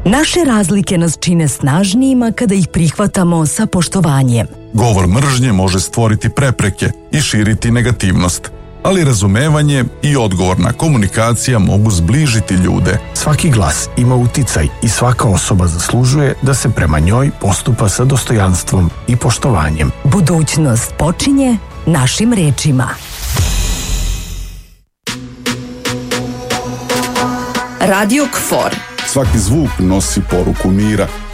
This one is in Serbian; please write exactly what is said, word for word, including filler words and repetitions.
Naše razlike nas čine snažnijima kada ih prihvatamo sa poštovanjem. Govor mržnje može stvoriti prepreke i širiti negativnost, ali razumevanje i odgovorna komunikacija mogu zbližiti ljude. Svaki glas ima uticaj i svaka osoba zaslužuje da se prema njoj postupa sa dostojanstvom i poštovanjem. Budućnost počinje našim rečima. Radio K F O R. Svaki zvuk nosi poruku mira.